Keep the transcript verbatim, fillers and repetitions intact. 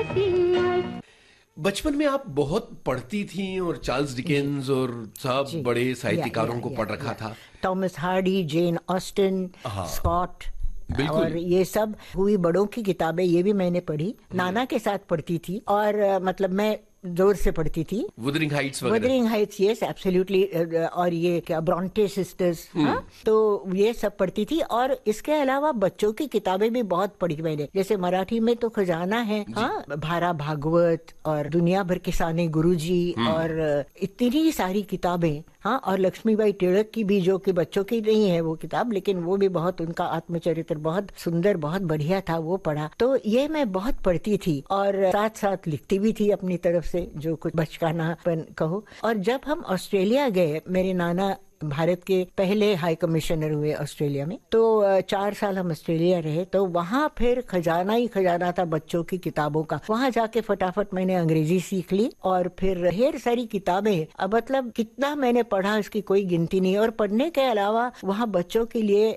बचपन में आप बहुत पढ़ती थी और चार्ल्स डिकेंस और सब बड़े साहित्यकारों को पढ़ रखा था। Thomas Hardy, Jane Austen, Scott और ये सब हुई बड़ों की किताबें, ये भी मैंने पढ़ी। नाना के साथ पढ़ती थी और मतलब मैं जोर से पढ़ती थी। वुदरिंग हाइट्स वगैरह। Wuthering Heights, yes absolutely. और ये क्या ब्रॉन्टे सिस्टर्स, हाँ, तो ये सब पढ़ती थी। और इसके अलावा बच्चों की किताबें भी बहुत पढ़ी मैंने, जैसे मराठी में तो खजाना है, हाँ, भारा भागवत और दुनिया भर के साने गुरुजी और इतनी सारी किताबें, हाँ। और लक्ष्मीबाई टिळक की भी, जो कि बच्चों की नहीं है वो किताब, लेकिन वो भी बहुत, उनका आत्मचरित्र बहुत सुंदर, बहुत बढ़िया था, वो पढ़ा। तो ये मैं बहुत पढ़ती थी और साथ साथ लिखती भी थी अपनी तरफ से, जो कुछ बचकानापन कहो। और जब हम ऑस्ट्रेलिया गए, मेरे नाना भारत के पहले हाई कमिश्नर हुए ऑस्ट्रेलिया में, तो चार साल हम ऑस्ट्रेलिया रहे। तो वहाँ फिर खजाना ही खजाना था बच्चों की किताबों का। वहाँ जाके फटाफट मैंने अंग्रेजी सीख ली और फिर ढेर सारी किताबें, अब मतलब कितना मैंने पढ़ा इसकी कोई गिनती नहीं। और पढ़ने के अलावा वहाँ बच्चों के लिए